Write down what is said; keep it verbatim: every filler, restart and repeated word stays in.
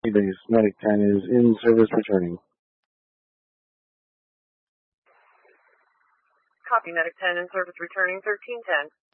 Base, Medic ten is in service returning. Copy, Medic ten in service returning, thirteen ten.